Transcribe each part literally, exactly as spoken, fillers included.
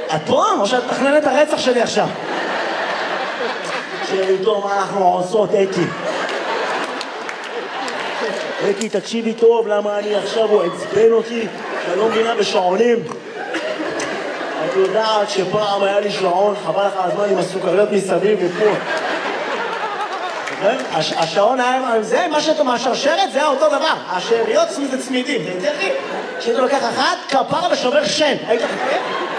את פה? או שאת מתכננת הרצח שלי עכשיו? תראי טוב מה אנחנו עושות, אתי. אתי, תקשיבי טוב, למה אני עכשיו, הוא עצבן אותי, שאני לא מבינה בשעונים. את יודעת שפעם היה לי שעון, חבל לך הזמן עם הסוכריות מסביב ופה. השעון היה, זה מה שאתה מהשרשרת, זה היה אותו דבר. השאריות זה צמידים, זה יותר לי? שאתה לוקח אחת, כפרה ושובר שן. היית חכה?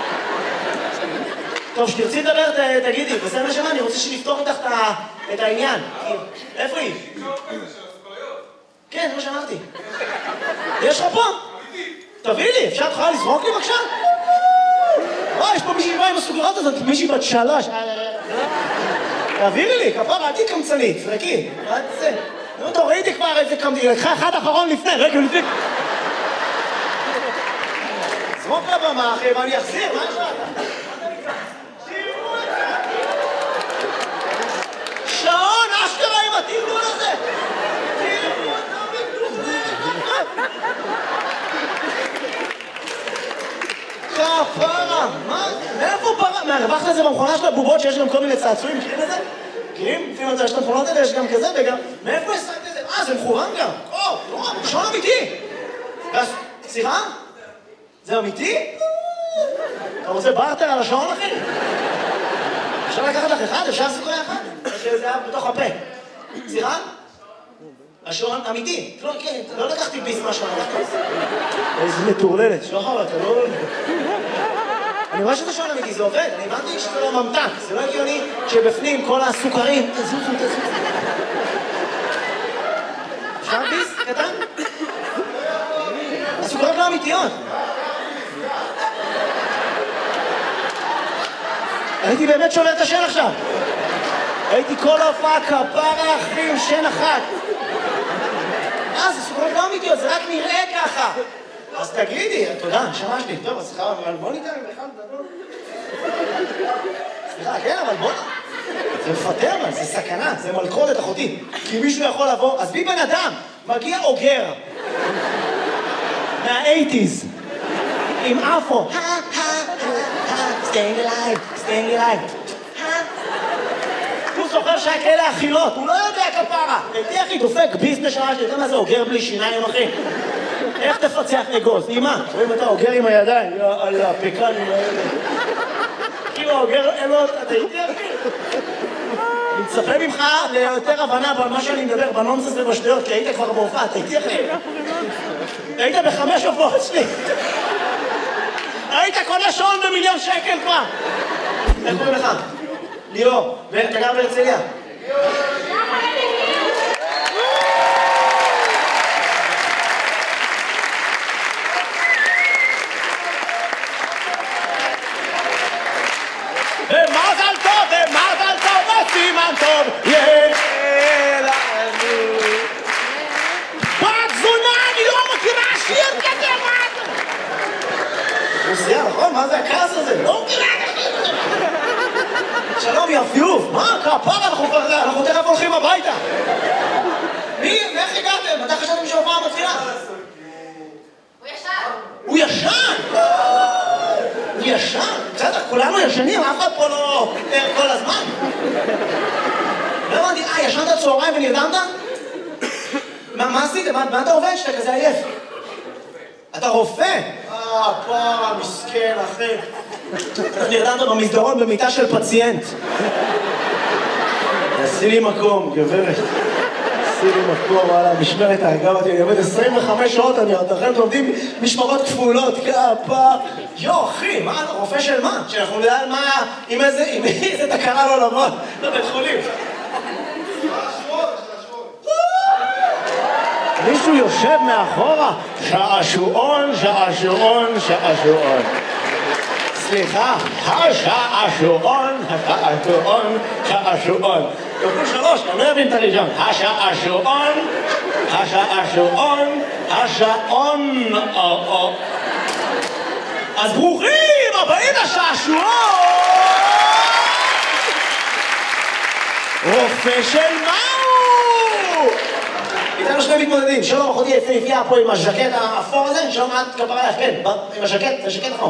טוב, שתרצי לדבר, תגידי, בסדר נשמה, אני רוצה שנפתור איתך את העניין. איפה היא? כן, זה מה שאמרתי. יש לך פה? תביא לי, אפשר תוכל לזרוק לי בבקשה? וואי, יש פה מישהי באה עם הסוכריות הזאת, מישהי בת שלוש. תעבירי לי, כפרה, אל תקמצנית, זרקי. מה זה? נו, תורידי כבר איזה קמצנית, לקחה אחד אחרון לפני, רגע לפני. זרוק לבמה, אחי, ואני אחזיר, מה יש לך? שעון, אשכרה עם התרגול הזה! תראו אותה מדוברת! כפרה! מה? מאיפה פרה? מהרווחת לזה במכונה של הבובות שיש גם כל מיני צעצועים, מכירים את זה? מכירים? לפעמים יש את המכונות האלה, יש גם כזה וגם... מאיפה השגת את זה? אה, זה מחורם גם! או, לא, שעון אמיתי! סליחה? זה אמיתי? אתה רוצה בארטר על השעון, אחי? אפשר לקחת לך אחד? אפשר סוכריה אחד? שזה היה בתוך הפה. סליחה? השעון אמיתי. לא לקחתי ביס מהשעון. איזה מטורללת. שחר, אתה לא... אני רואה שזה שעון אמיתי, זה עובד. אני הבנתי שזה לא ממתק. זה לא הגיוני שבפנים כל הסוכרים... תזוזו, תזוזו. אפשר ביס? קטן? הסוכריות לא אמיתיות. הייתי באמת שובר את השן עכשיו. הייתי כל ההופעה כפרה אחרי עם שן אחת. אה, זה סוכרות לא אמיתיות, זה רק נראה ככה. אז תגידי, תודה, נשמה שלי. טוב, אז סליחה, אבל בוא ניתן עם אחד גדול. סליחה, כן, אבל בוא... זה מפטר, אבל זה סכנה, זה מלכודת אחותי. כי מישהו יכול לבוא, אז בי בן אדם, מגיע אוגר. מה-אייטיז. עם אפו. staying alive, staying alive. הוא זוכר שהיה כאלה אכילות, הוא לא יודע כפרה. הייתי אחי, דופק ביזנס שעה שלי, אתה מה זה אוגר בלי שיניים, אחי? איך תפצח אגוז? אמא, רואים אתה אוגר עם הידיים, על הפקנים האלה. כאילו אוגר, אלו, אתה הייתי אחי? אני מצפה ממך ליותר הבנה במה שאני מדבר, בנונסס ובשדיות, כי היית כבר בהופעה, אתה הייתי אחי? היית בחמש הופעות שלי. היית קונה שעון במיליון שקל כבר. איך קוראים לך? ליאור. ואתה גר בהרצליה? ומזל טוב, ומזל טוב, וסימן טוב, יהיה לנו. בת זונה, אני לא מכירה שיר כזה, מה אתה? רוסיה, נכון? מה זה הכעס הזה? לא מכירה כזה. שלום, יפיוף. מה? כפרה, אנחנו תכף הולכים הביתה. מי? איך הגעתם? מתי חשבתם שההופעה מתחילה? הוא ישן. הוא ישן? הוא ישן? בסדר, כולנו ישנים, אף אחד פה לא ער כל הזמן. לא הבנתי, אה, ישנת צהריים ונרדמת? מה עשית? מה אתה עובד שאתה כזה עייף? אתה רופא? אה, פרה, מסכן, אחי. נרדמת במסדרון במיטה של פציינט. עשי לי מקום, גברת. עשי לי מקום, וואלה, משמרת ההגב אותי. אני עובד עשרים וחמש שעות, אני עוד לכם לומדים משמרות כפולות, כפה. יו, אחי, מה, רופא של מה? שאנחנו נדע מה, עם איזה, עם איזה תקרה לא לבוא לבית חולים. מישהו יושב מאחורה, שעשועון, שעשועון, שעשועון. סליחה, השעשועון, השעשועון, שעשועון. תוכלו שלוש, אני לא אבין את הראשון. השעשועון, השעשועון, השעון. אז ברוכים הבאים לשעשועון! רופא של מהו? איתנו שני מתמודדים, שלום אחותי יפהפייה פה עם הז'קט האפור הזה, שלום את כפרה לך, כן, עם הז'קט, זה ז'קט אפור.